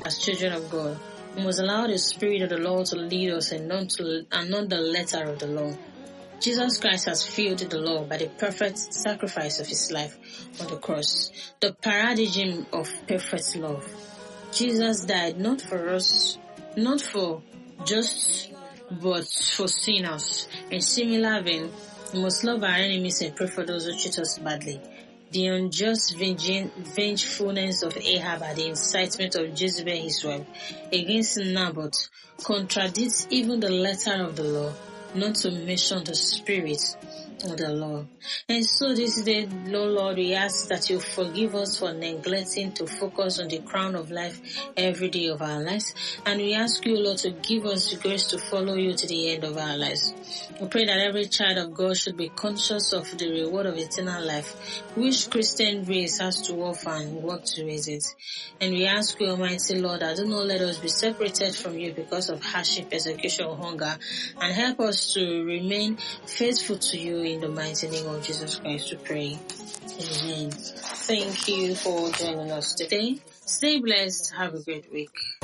as children of God. We must allow the Spirit of the Lord to lead us and not the letter of the law. Jesus Christ has fulfilled the law by the perfect sacrifice of his life on the cross, the paradigm of perfect love. Jesus died not for us, not for just, but for sinners. In similar vein, we must love our enemies and pray for those who treat us badly. The unjust vengefulness of Ahab at the incitement of Jezebel his wife against Naboth contradicts even the letter of the law, not to mention the spirit of the law. And so this day, Lord, we ask that you forgive us for neglecting to focus on the crown of life every day of our lives. And we ask you, Lord, to give us the grace to follow you to the end of our lives. We pray that every child of God should be conscious of the reward of eternal life, which Christian race has to offer and work to raise it. And we ask you, Almighty Lord, that do not let us be separated from you because of hardship, persecution, or hunger, and help us to remain faithful to you in the mighty name of Jesus Christ, we pray. Amen. Thank you for joining us today. Stay blessed. Have a great week.